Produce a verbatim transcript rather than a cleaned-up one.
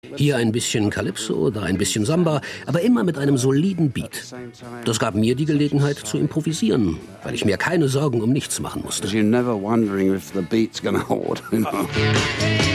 Hier ein bisschen Calypso, da ein bisschen Samba, aber immer mit einem soliden Beat. Das gab mir die Gelegenheit zu improvisieren, weil ich mir keine Sorgen um nichts machen musste.